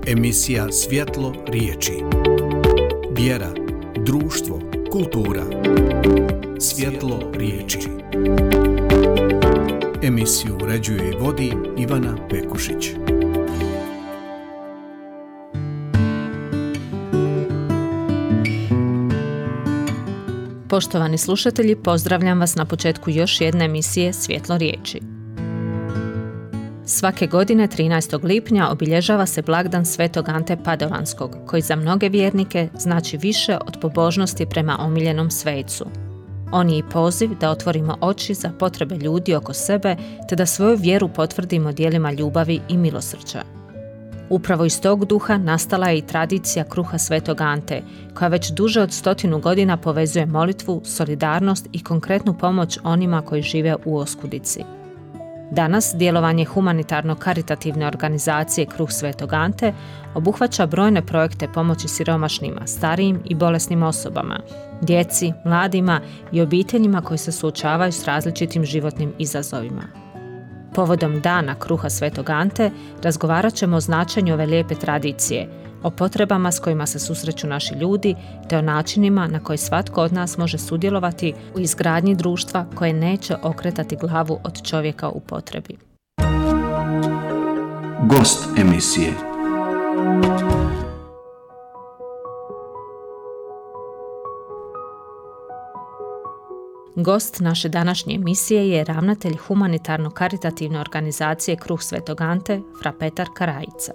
Emisija Svjetlo riječi. Vjera, društvo, kultura. Svjetlo riječi. Emisiju uređuje i vodi Ivana Pekušić. Poštovani slušatelji, pozdravljam vas na početku još jedne emisije Svjetlo riječi. Svake godine 13. lipnja obilježava se blagdan Svetog Ante Padovanskog, koji za mnoge vjernike znači više od pobožnosti prema omiljenom svecu. On je i poziv da otvorimo oči za potrebe ljudi oko sebe, te da svoju vjeru potvrdimo djelima ljubavi i milosrđa. Upravo iz tog duha nastala je i tradicija kruha Svetog Ante, koja već duže od 100 godina povezuje molitvu, solidarnost i konkretnu pomoć onima koji žive u oskudici. Danas djelovanje humanitarno-karitativne organizacije Kruh Svetog Ante obuhvaća brojne projekte pomoći siromašnima, starijim i bolesnim osobama, djeci, mladima i obiteljima koji se suočavaju s različitim životnim izazovima. Povodom Dana Kruha Svetog Ante razgovarat ćemo o značenju ove lijepe tradicije, o potrebama s kojima se susreću naši ljudi, te o načinima na koji svatko od nas može sudjelovati u izgradnji društva koje neće okretati glavu od čovjeka u potrebi. Gost emisije. Gost naše današnje emisije je ravnatelj humanitarno-karitativne organizacije Kruh Svetog Ante, fra Petar Karajica.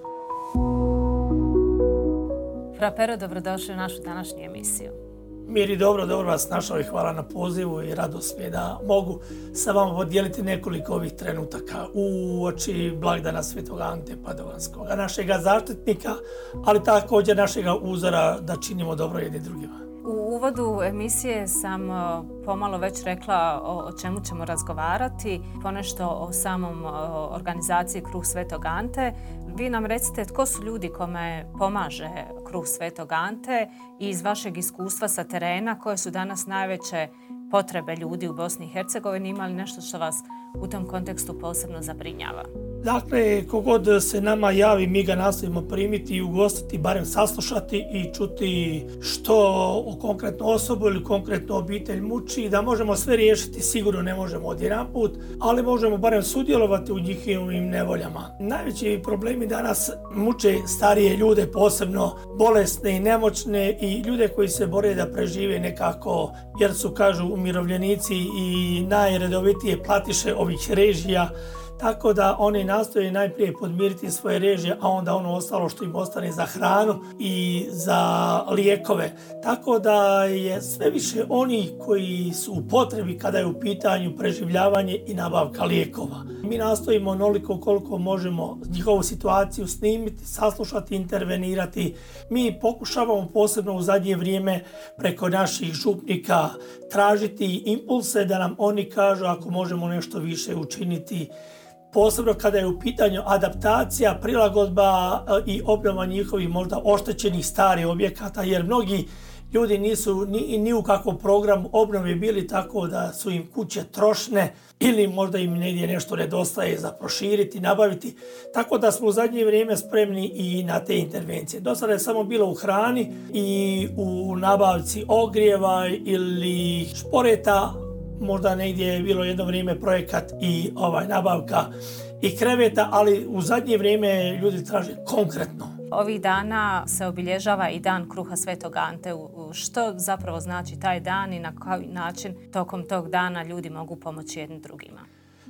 Fra Pero, dobrodošli u našu današnju emisiju. Miri, dobro vas našao i hvala na pozivu i radost mi je da mogu sa vama podijeliti nekoliko ovih trenutaka uoči blagdana Svetog Ante Padovanskog, našega zaštitnika, ali također našega uzora da činimo dobro jedni drugima. U uvodu emisije sam pomalo već rekla o čemu ćemo razgovarati, ponešto o samom organizaciji Kruh Svetog Ante. Vi nam recite tko su ljudi kome pomaže Kruh Svetog Ante i iz vašeg iskustva sa terena koje su danas najveće potrebe ljudi u Bosni i Hercegovini, ima li nešto što vas u tom kontekstu posebno zabrinjava? Dakle, kogod se nama javi, mi ga nastojimo primiti i ugostiti, barem saslušati i čuti što o konkretnu osobu ili konkretnu obitelj muči, da možemo sve riješiti, sigurno ne možemo odjedanput, ali možemo barem sudjelovati u njihovim nevoljama. Najveći problemi danas muče starije ljude, posebno bolesne i nemoćne i ljude koji se bore da prežive nekako, jer su, kažu, umirovljenici i najredovitije platiše ovih režija. Tako da oni nastoje najprije podmiriti svoje režije, a onda ono ostalo što im ostane za hranu i za lijekove. Tako da je sve više onih koji su u potrebi kada je u pitanju preživljavanje i nabavka lijekova. Mi nastojimo onoliko koliko možemo njihovu situaciju snimiti, saslušati, intervenirati. Mi pokušavamo posebno u zadnje vrijeme preko naših župnika tražiti impulse da nam oni kažu ako možemo nešto više učiniti. Posebno kada je u pitanju adaptacija, prilagodba i obnova njihovih možda oštećenih starih objekata, jer mnogi ljudi nisu ni u kakvom programu obnove bili, tako da su im kuće trošne ili možda im negdje nešto nedostaje za proširiti, nabaviti. Tako da smo u zadnje vrijeme spremni i na te intervencije. Do sada je samo bilo u hrani i u nabavci ogrijeva ili šporeta. Možda negdje je bilo jedno vrijeme projekat i nabavka i kreveta, ali u zadnje vrijeme ljudi traže konkretno. Ovih dana se obilježava i dan Kruha Svetog Ante. Što zapravo znači taj dan i na koji način tokom tog dana ljudi mogu pomoći jednim drugima?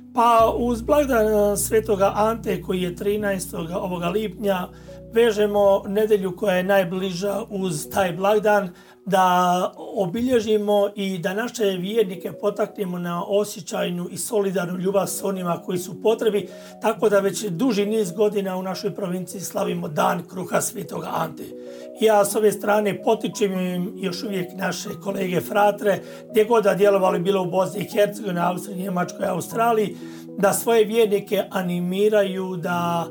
Pa uz blagdan Svetoga Ante koji je 13. ovoga lipnja vežemo nedjelju koja je najbliža uz taj blagdan da obilježimo i da naše vjernike potaknemo na osjećajnu i solidarnu ljubav s onima koji su u potrebi, tako da već duži niz godina u našoj provinciji slavimo dan Kruha Svetoga Ante. Ja s ove strane potičem im još uvijek naše kolege fratre, gdje god da djelovali bilo u Bosni i Hercegovini, Austriji, Njemačkoj, Australiji, da svoje vjernike animiraju da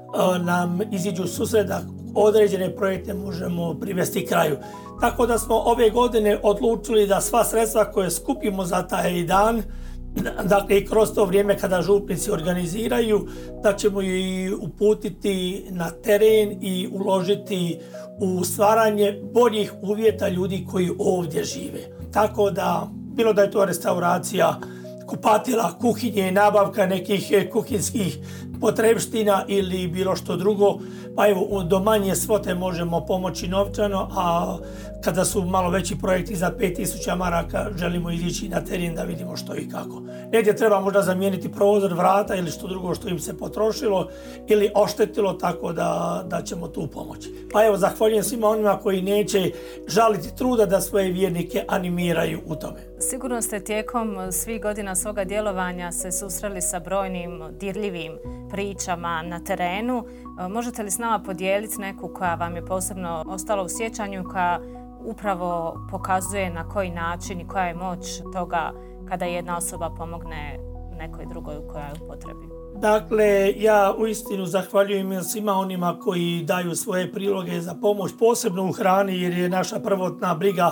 nam iziđu u susret, da određene projekte možemo privesti kraju. Tako da smo ove godine odlučili da sva sredstva koje skupimo za taj dan Dakle, i kroz to vrijeme kada župnici organiziraju, da ćemo i uputiti na teren i uložiti u stvaranje boljih uvjeta ljudi koji ovdje žive. Tako da, bilo da je to restauracija kupatila, kuhinje, nabavka nekih kuhinskih potrepština ili bilo što drugo, pa evo do manje svote možemo pomoći novčano, a kada su malo veći projekti za 5000 maraka želimo izići na teren da vidimo što i kako. Negdje treba možda zamijeniti prozor, vrata ili što drugo što im se potrošilo ili oštetilo, tako da ćemo tu pomoći. Pa evo, zahvaljujem svima onima koji neće žaliti truda da svoje vjernike animiraju u tome. Sigurno ste tijekom svih godina svoga djelovanja se susreli sa brojnim dirljivim pričama na terenu. Možete li s nama podijeliti neku koja vam je posebno ostala u sjećanju, koja upravo pokazuje na koji način i koja je moć toga kada jedna osoba pomogne nekoj drugoj koja je u potrebi? Dakle, ja uistinu zahvaljujem svima onima koji daju svoje priloge za pomoć, posebno u hrani, jer je naša prvotna briga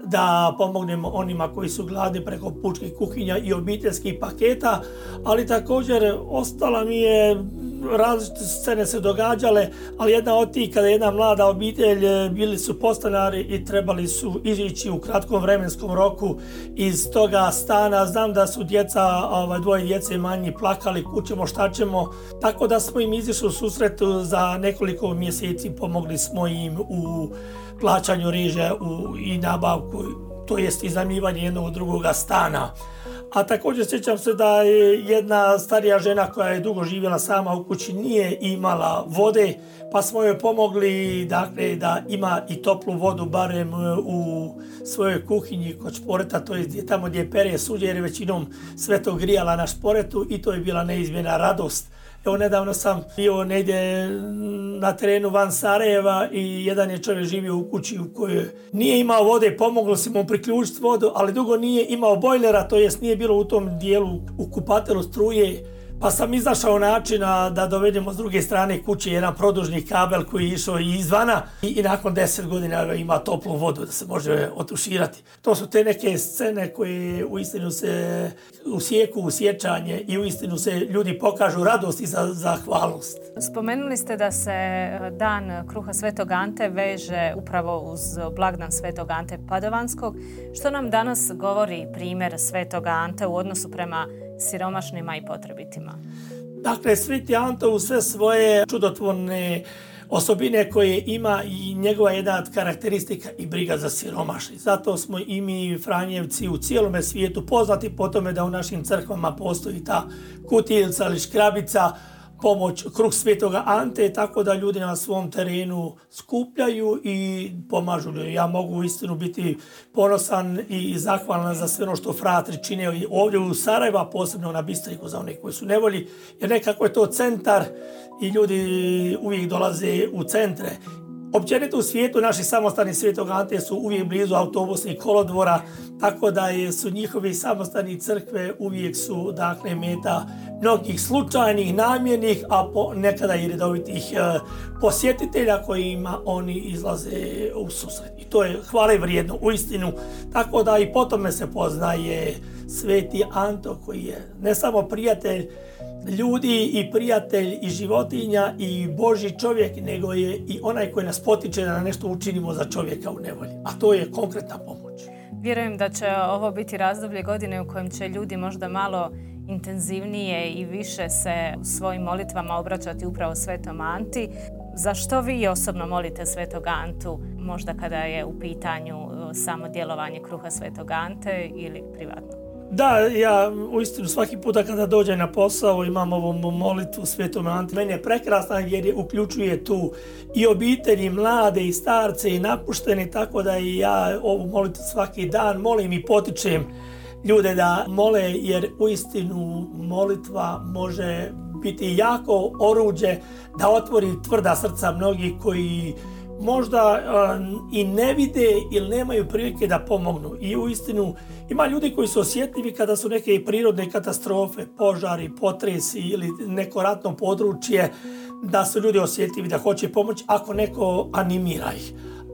da pomognemo onima koji su gladni preko pučkih kuhinja i obiteljskih paketa, ali također ostala mi je, različite scene se događale, ali jedna od tih kada jedna mlada obitelj, bili su podstanari i trebali su izići u kratkom vremenskom roku iz toga stana. Znam da su dvoje djece manji plakali, kućemo, šta ćemo, tako da smo im izišli u susretu za nekoliko mjeseci, pomogli smo im u plaćanju režija i nabavku, to jest iznajmljivanje jednog drugoga stana. A također sjećam se da je jedna starija žena koja je dugo živjela sama u kući nije imala vode, pa smo joj pomogli, dakle, da ima i toplu vodu barem u svojoj kuhinji kod šporeta, to je tamo gdje pere suđe, jer je većinom sve to grijala na šporetu i to je bila neizmjerna radost. Evo, nedavno sam bio negdje na terenu van Sarajeva i jedan je čovjek živio u kući u kojoj nije imao vode, pomoglo se mu priključiti vodu, ali dugo nije imao bojlera, to jest nije bilo u tom dijelu u kupatelu struje, pa sam iznašao načina da dovedemo s druge strane kuće jedan produžni kabel koji je išao izvana i nakon 10 godina ima toplu vodu da se može otuširati. To su te neke scene koje uistinu se usijeku u sjećanje i uistinu se ljudi pokažu radost i zahvalnost. Spomenuli ste da se dan kruha Svetog Ante veže upravo uz blagdan Svetog Ante Padovanskog. Što nam danas govori primjer Svetog Ante u odnosu prema siromašnima i potrebitima? Dakle, Sveti Anto u sve svoje čudotvorne osobine koje ima i njegova jedna od karakteristika i briga za siromašne. Zato smo i mi Franjevci u cijelome svijetu poznati po tome da u našim crkvama postoji ta kutijica ili škrabica, pomoć, kruh Svetoga Ante, tako da ljudi na svom terenu skupljaju i pomažu. Ja mogu uistinu biti ponosan i zahvalan za sve ono što fratri čine ovdje u Sarajevu, posebno na Bistriku za one koji su nevolji, jer nekako je to centar i ljudi uvijek dolaze u centre. Općenito u svijetu naši samostani Svetog Ante su uvijek blizu autobusnih kolodvora, tako da su njihovi samostani crkve uvijek su, dakle, meta mnogih slučajnih, namjernih, a nekada i redovitih posjetitelja kojima oni izlaze u susret. I to je hvale vrijedno, uistinu. Tako da i po tome se poznaje Sveti Anto, koji je ne samo prijatelj ljudi i prijatelj i životinja i Božji čovjek, nego je i onaj koji nas potiče da nešto učinimo za čovjeka u nevolji. A to je konkretna pomoć. Vjerujem da će ovo biti razdoblje godine u kojem će ljudi možda malo intenzivnije i više se u svojim molitvama obraćati upravo Svetom Anti. Za što vi osobno molite Svetog Antu, možda kada je u pitanju samo djelovanje kruha Svetog Ante ili privatno? Da, ja uistinu svaki puta kada dođem na posao imam ovu molitvu Svetom Anti. Meni je prekrasna jer uključuje tu i obitelji, mlade i starce i napuštene, tako da i ja ovu molitvu svaki dan molim i potičem ljude da mole, jer uistinu molitva može biti jako oruđe da otvori tvrda srca mnogih koji možda i ne vide ili nemaju prilike da pomognu. I uistinu ima ljudi koji su osjetljivi kada su neke prirodne katastrofe, požari, potresi ili neko ratno područje, da su ljudi osjetljivi da hoće pomoći ako neko animira ih.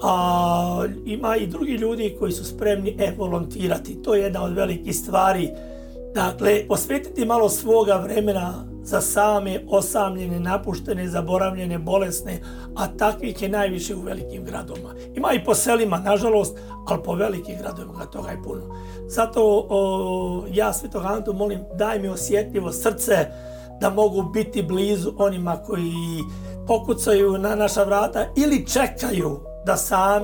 A ima i drugi ljudi koji su spremni volontirati. To je jedna od velikih stvari Dakle, posvetiti malo svoga vremena za same osamljene, napuštene, zaboravljene, bolesne, a takvih je najviše u velikim gradovima. Ima i po selima, nažalost, ali po velikim gradovima toga je puno. Zato ja Svetog Antu molim, daj mi osjetljivo srce da mogu biti blizu onima koji pokucaju na naša vrata ili čekaju da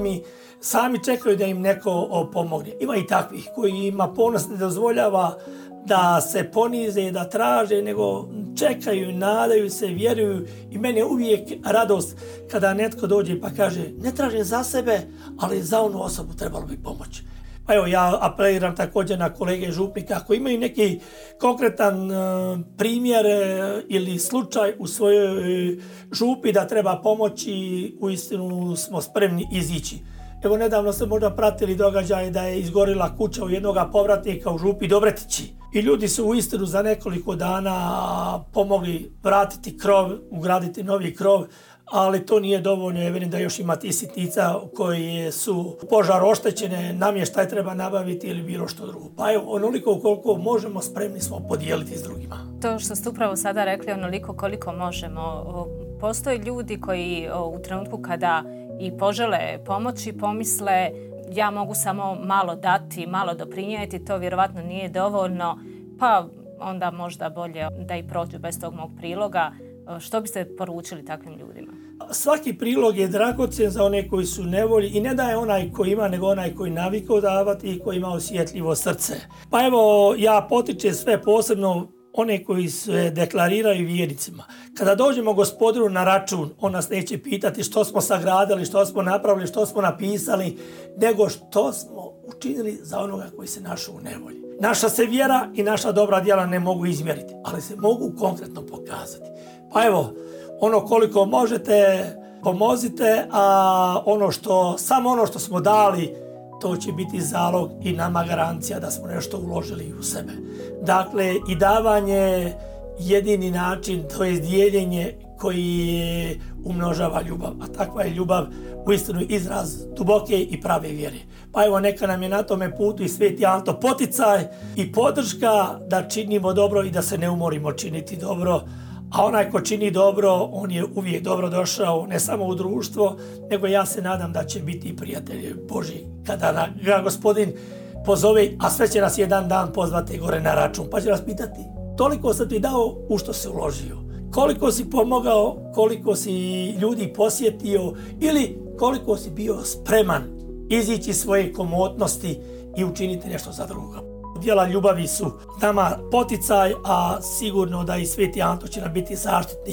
sami čekaju da im neko pomogne. Ima i takvih koji ima ponos ne dozvoljava da se ponize, da traže, nego čekaju, nadaju se, vjeruju i meni je uvijek radost kada netko dođe pa kaže ne tražim za sebe, ali za onu osobu trebalo bi pomoći. Pa evo, ja apeliram također na kolege župnika, ako imaju neki konkretan primjer ili slučaj u svojoj župi da treba pomoći, uistinu smo spremni izići. Evo, nedavno ste možda pratili događaj da je izgorila kuća u jednog povratnika u župi Dobretići. I ljudi su uistinu za nekoliko dana pomogli vratiti krov, ugraditi novi krov, ali to nije dovoljno. Ja vidim da još ima tih sitnica koje su požar oštećene, namještaj treba nabaviti ili bilo što drugo. Pa evo, onoliko koliko možemo, spremni smo podijeliti s drugima. To što ste upravo sada rekli, onoliko koliko možemo. Postoje ljudi koji u trenutku kada i požele pomoći, pomisle ja mogu samo malo dati, malo doprinijeti, to vjerovatno nije dovoljno, pa onda možda bolje da i prođu bez tog mog priloga. Što biste poručili takvim ljudima? Svaki prilog je dragocjen za one koji su u nevolji i ne daje onaj koji ima, nego onaj koji navikao davati i koji ima osjetljivo srce. Pa evo, ja potičem sve, posebno one koji se deklariraju vjernicima. Kada dođemo Gospodinu na račun, on nas neće pitati što smo sagradili, što smo napravili, što smo napisali, nego što smo učinili za onoga koji se našao u nevolji. Naša se vjera i naša dobra djela ne mogu izmjeriti, ali se mogu konkretno pokazati. Pa evo, ono koliko možete, pomozite, a samo ono što smo dali, to će biti zalog i nama garancija da smo nešto uložili u sebe. Dakle, i davanje jedini način, to je dijeljenje koji umnožava ljubav. A takva je ljubav uistinu izraz duboke i prave vjere. Pa evo, neka nam je na tome putu i Sveti Anto poticaj i podrška da činimo dobro i da se ne umorimo činiti dobro. A onaj ko čini dobro, on je uvijek dobro došao, ne samo u društvo, nego ja se nadam da će biti prijatelj Božji kada ga Gospodin pozove, a sve će nas jedan dan pozvati gore na račun. Pa će nas pitati, toliko sam ti dao, u što se uložio? Koliko si pomogao, koliko si ljudi posjetio ili koliko si bio spreman izići svoje komotnosti i učiniti nešto za druga. Djela ljubavi su nama poticaj, a sigurno da i Sveti Anto će nam biti zaštitnik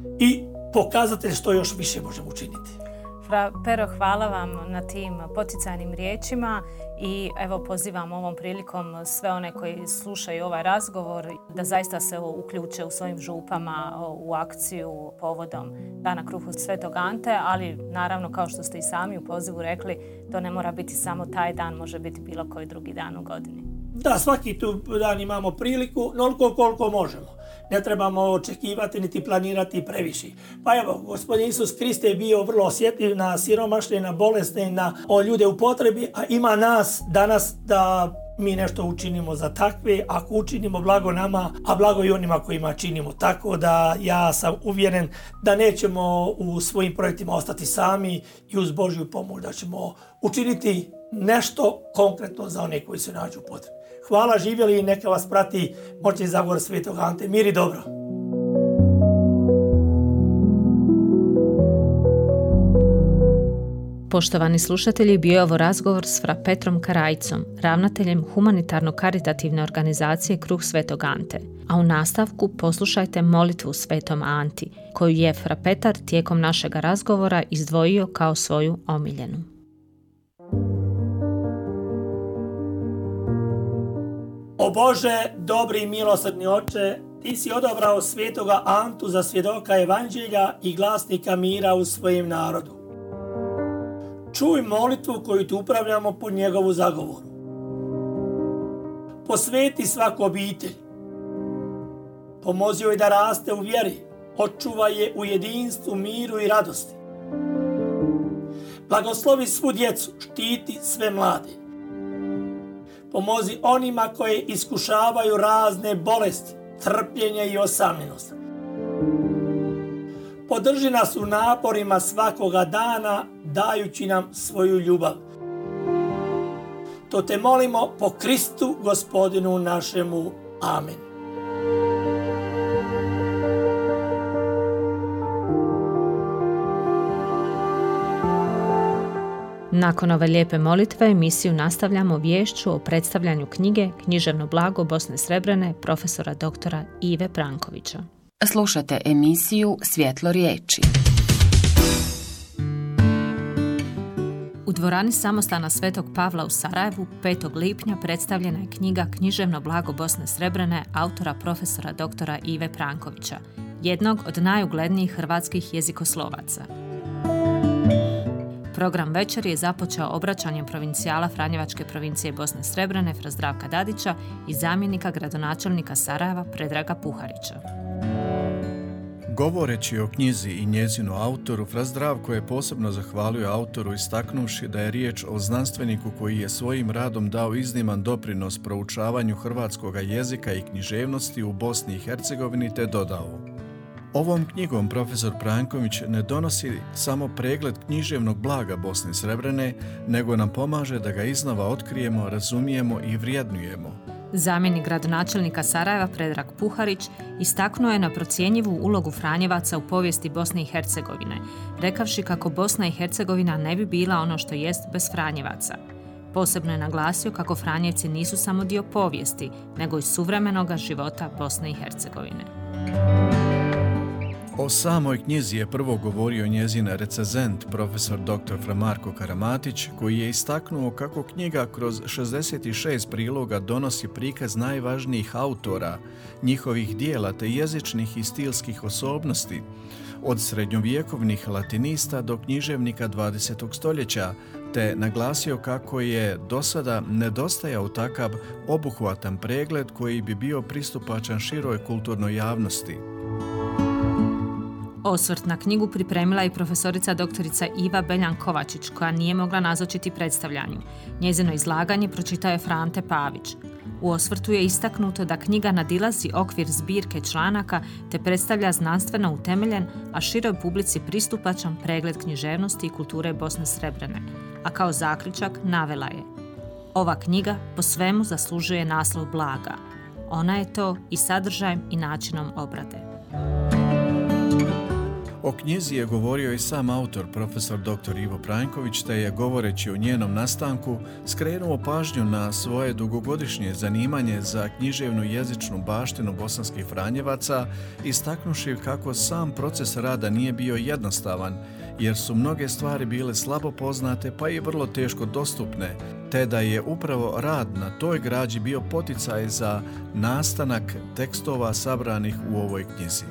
i pokazatelj što još više možemo učiniti. Fra Pero, hvala vam na tim poticajnim riječima i evo pozivam ovom prilikom sve one koji slušaju ovaj razgovor da zaista se uključe u svojim župama u akciju povodom Dana kruha Svetog Ante, ali naravno, kao što ste i sami u pozivu rekli, to ne mora biti samo taj dan, može biti bilo koji drugi dan u godini. Da, svaki tu dan imamo priliku, onoliko koliko možemo. Ne trebamo očekivati niti planirati previše. Pa evo, Gospodin Isus Krist je bio vrlo osjetljiv na siromašne, na bolesne, na ljude u potrebi, a ima nas danas da mi nešto učinimo za takve. Ako učinimo, blago nama, a blago i onima kojima činimo. Tako da ja sam uvjeren da nećemo u svojim projektima ostati sami i uz Božju pomoć da ćemo učiniti nešto konkretno za one koji se nađu u potrebi. Hvala, živjeli i neka vas prati moćni zagovor Svetog Ante. Mir i dobro. Poštovani slušatelji, bio je ovo razgovor s fra Petrom Karajcom, ravnateljem humanitarno-karitativne organizacije Kruh Svetog Ante. A u nastavku poslušajte molitvu Svetom Anti, koju je fra Petar tijekom našega razgovora izdvojio kao svoju omiljenu. O Bože, dobri i milosrdni Oče, Ti si odabrao Svetoga Antu za svjedoka evanđelja i glasnika mira u svojem narodu. Čuj molitvu koju tu upravljamo po njegovu zagovoru. Posveti svaku obitelj. Pomozi joj da raste u vjeri, očuvaj je u jedinstvu, miru i radosti. Blagoslovi svu djecu, štiti sve mlade. Pomozi onima koje iskušavaju razne bolesti, trpljenje i osamljenost. Podrži nas u naporima svakoga dana, dajući nam svoju ljubav. To te molimo po Kristu, Gospodinu našemu. Amen. Nakon ove lijepe molitve emisiju nastavljamo viješću o predstavljanju knjige Književno blago Bosne Srebrene profesora doktora Ive Prankovića. Slušate emisiju Svjetlo riječi. U dvorani Samostana Svetog Pavla u Sarajevu 5. lipnja predstavljena je knjiga Književno blago Bosne Srebrene autora profesora doktora Ive Prankovića, jednog od najuglednijih hrvatskih jezikoslovaca. Program večer je započeo obraćanjem provincijala Franjevačke provincije Bosne Srebrene Fra Zdravka Dadića i zamjenika gradonačelnika Sarajeva Predraga Puharića. Govoreći o knjizi i njezinu autoru, Fra Zdravko je posebno zahvalio autoru istaknuvši da je riječ o znanstveniku koji je svojim radom dao izniman doprinos proučavanju hrvatskog jezika i književnosti u Bosni i Hercegovini, te dodao: Ovom knjigom profesor Pranković ne donosi samo pregled književnog blaga Bosne Srebrene, nego nam pomaže da ga iznova otkrijemo, razumijemo i vrijednujemo. Zamjenik gradonačelnika Sarajeva Predrag Puharić istaknuo je na procjenjivu ulogu Franjevaca u povijesti Bosne i Hercegovine, rekavši kako Bosna i Hercegovina ne bi bila ono što jest bez Franjevaca. Posebno je naglasio kako Franjevci nisu samo dio povijesti, nego i suvremenoga života Bosne i Hercegovine. O samoj knjizi je prvo govorio njezin recenzent, profesor dr. Fra Marko Karamatić, koji je istaknuo kako knjiga kroz 66 priloga donosi prikaz najvažnijih autora, njihovih dijela te jezičnih i stilskih osobnosti, od srednjovjekovnih latinista do književnika 20. stoljeća, te naglasio kako je do sada nedostajao takav obuhvatan pregled koji bi bio pristupačan široj kulturnoj javnosti. Osvrt na knjigu pripremila i profesorica doktorica Iva Beljan-Kovačić, koja nije mogla nazočiti predstavljanju. Njezino izlaganje pročitao je Frante Pavić. U osvrtu je istaknuto da knjiga nadilazi okvir zbirke članaka te predstavlja znanstveno utemeljen, a široj publici pristupačan pregled književnosti i kulture Bosne Srebrene. A kao zaključak navela je: Ova knjiga po svemu zaslužuje naslov blaga. Ona je to i sadržajem i načinom obrade. O knjizi je govorio i sam autor, profesor dr. Ivo Pranković, te je, govoreći o njenom nastanku, skrenuo pažnju na svoje dugogodišnje zanimanje za književnu jezičnu baštinu bosanskih Franjevaca, istaknuši kako sam proces rada nije bio jednostavan, jer su mnoge stvari bile slabo poznate pa i vrlo teško dostupne, te da je upravo rad na toj građi bio poticaj za nastanak tekstova sabranih u ovoj knjizi.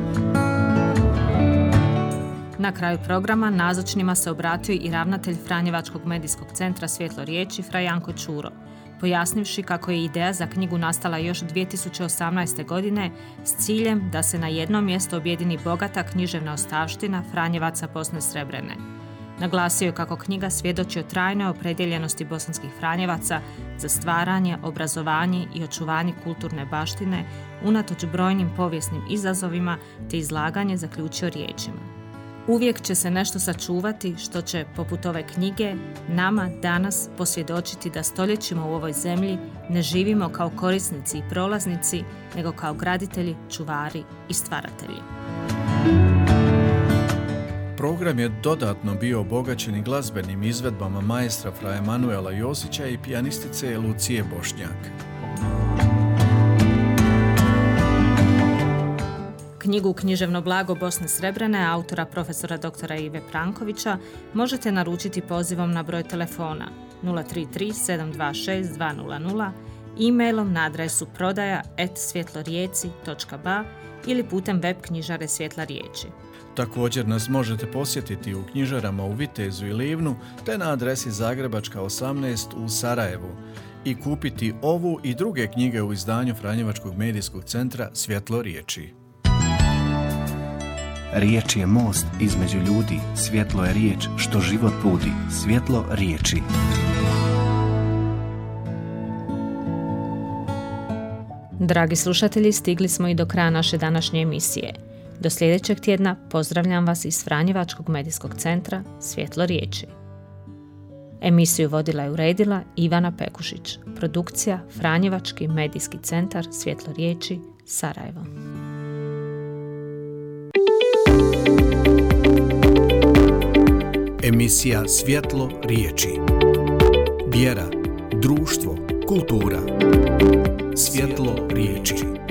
Na kraju programa nazočnima se obratio i ravnatelj Franjevačkog medijskog centra Svjetlo riječi Fra Janko Čuro, pojasnivši kako je ideja za knjigu nastala još 2018. godine s ciljem da se na jednom mjestu objedini bogata književna ostavština Franjevaca Bosne Srebrene. Naglasio je kako knjiga svjedoči o trajnoj opredjeljenosti bosanskih Franjevaca za stvaranje, obrazovanje i očuvanje kulturne baštine unatoč brojnim povijesnim izazovima, te izlaganje zaključio riječima: Uvijek će se nešto sačuvati što će, poput ove knjige, nama danas posvjedočiti da stoljećima u ovoj zemlji ne živimo kao korisnici i prolaznici, nego kao graditelji, čuvari i stvaratelji. Program je dodatno bio obogaćen i glazbenim izvedbama maestra Fra Emanuela Josića i pijanistice Lucije Bošnjak. Knjigu Književno blago Bosne Srebrene autora profesora dr. Ive Prankovića možete naručiti pozivom na broj telefona 033 726 200, e-mailom na adresu prodaja@svjetlorijeci.ba ili putem web knjižare Svjetla riječi. Također nas možete posjetiti u knjižarama u Vitezu i Livnu, te na adresi Zagrebačka 18 u Sarajevu i kupiti ovu i druge knjige u izdanju Franjevačkog medijskog centra Svjetlo riječi. Riječ je most između ljudi, svjetlo je riječ što život budi, svjetlo riječi. Dragi slušatelji, stigli smo i do kraja naše današnje emisije. Do sljedećeg tjedna pozdravljam vas iz Franjevačkog medijskog centra Svjetlo riječi. Emisiju vodila i uredila Ivana Pekušić. Produkcija Franjevački medijski centar Svjetlo riječi, Sarajevo. Emisija Svjetlo riječi. Vjera, društvo, kultura. Svjetlo riječi.